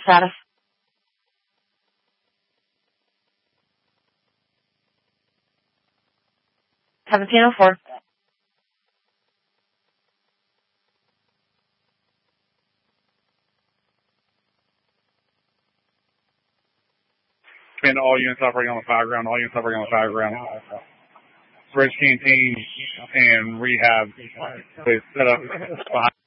status. 1704. And all units operating on the fire ground, all units operating on the fire ground. Bridge canteen and rehab. Please set up behind